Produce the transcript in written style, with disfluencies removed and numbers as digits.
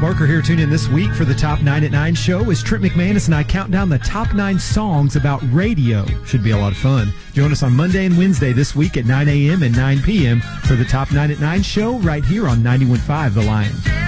Parker here. Tune in this week for the Top 9 at 9 show as Trent McManus and I count down the top 9 songs about radio. Should be a lot of fun. Join us on Monday and Wednesday this week at 9 a.m. and 9 p.m. for the Top 9 at 9 show right here on 91.5 The Lion.